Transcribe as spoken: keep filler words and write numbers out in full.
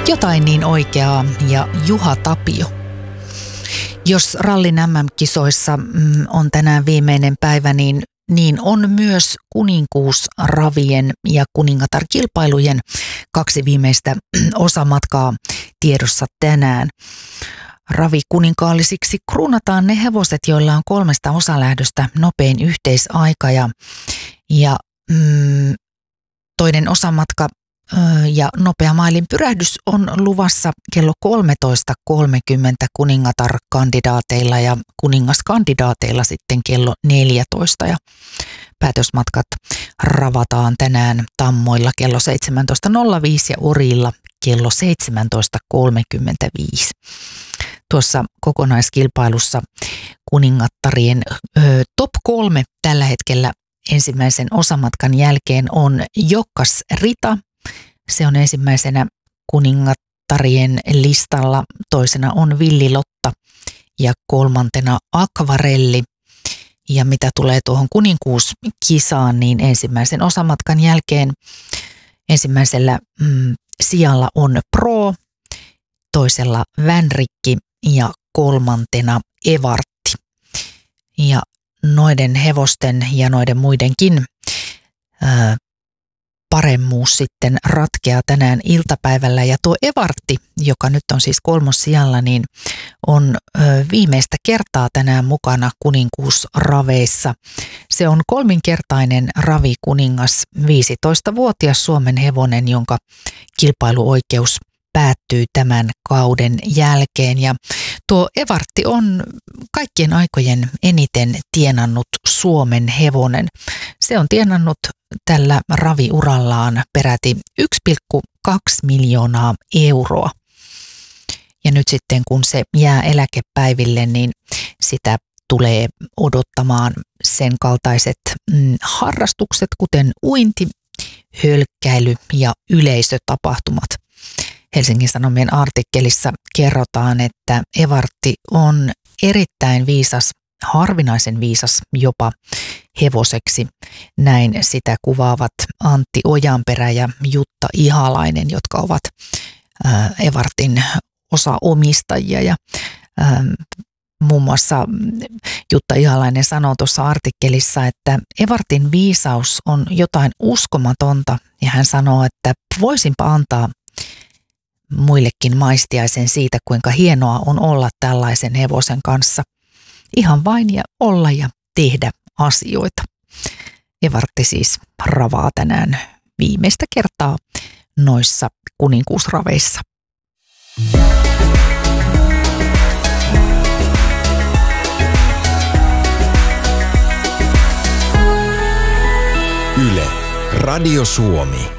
Jotain niin oikeaa ja Juha Tapio. Jos rallin M M-kisoissa mm, on tänään viimeinen päivä, niin, niin on myös kuninkuusravien ja kuningatarkilpailujen kaksi viimeistä osamatkaa tiedossa tänään. Ravikuningaallisiksi kruunataan ne hevoset, joilla on kolmesta osalähdöstä nopein yhteisaika ja, ja mm, toinen osamatka ja nopea mailin pyrähdys on luvassa kello kolmetoista kolmekymmentä kuningatar-kandidaateilla ja kuningaskandidaateilla sitten kello neljätoista. Ja päätösmatkat ravataan tänään Tammoilla kello seitsemäntoista nolla viisi ja Oriilla kello seitsemäntoista kolmekymmentäviisi. Tuossa kokonaiskilpailussa kuningattarien ö, top kolme tällä hetkellä ensimmäisen osamatkan jälkeen on Jokkas Rita. Se on ensimmäisenä kuningattarien listalla, toisena on Villi Lotta ja kolmantena Akvarelli. Ja mitä tulee tuohon kuninkuuskisaan, niin ensimmäisen osamatkan jälkeen ensimmäisellä mm, sijalla on Pro, toisella Vänrikki ja kolmantena Evartti. Ja noiden hevosten ja noiden muidenkin ää, paremmuus sitten ratkeaa tänään iltapäivällä. Ja tuo Evartti, joka nyt on siis kolmossijalla, niin on ö, viimeistä kertaa tänään mukana kuninkuusraveissa. Se on kolminkertainen ravikuningas, viisitoistavuotias Suomen hevonen, jonka kilpailuoikeus päättyy tämän kauden jälkeen. Ja tuo Evartti on kaikkien aikojen eniten tienannut Suomen hevonen. Se on tienannut tällä raviurallaan peräti yksi pilkku kaksi miljoonaa euroa. Ja nyt sitten kun se jää eläkepäiville, niin sitä tulee odottamaan sen kaltaiset mm, harrastukset, kuten uinti, hölkkäily ja yleisötapahtumat. Helsingin Sanomien artikkelissa kerrotaan, että Evartti on erittäin viisas, harvinaisen viisas jopa hevoseksi. Näin sitä kuvaavat Antti Ojanperä ja Jutta Ihalainen, jotka ovat ää, Evartin osaomistajia. Ja, ää, muun muassa Jutta Ihalainen sanoo tuossa artikkelissa, että Evartin viisaus on jotain uskomatonta. Ja hän sanoo, että voisinpa antaa muillekin maistiaisen siitä, kuinka hienoa on olla tällaisen hevosen kanssa. Ihan vain ja olla ja tehdä asioita. Evartti siis ravaa tänään viimeistä kertaa noissa kuninkuusraveissa. Yle, Radio Suomi.